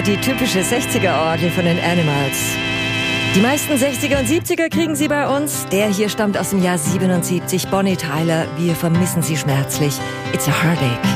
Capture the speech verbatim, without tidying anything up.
die typische sechziger-Orgel von den Animals. Die meisten sechziger und siebziger kriegen Sie bei uns. Der hier stammt aus dem Jahr siebenundsiebzig, Bonnie Tyler. Wir vermissen Sie schmerzlich. It's a Heartache.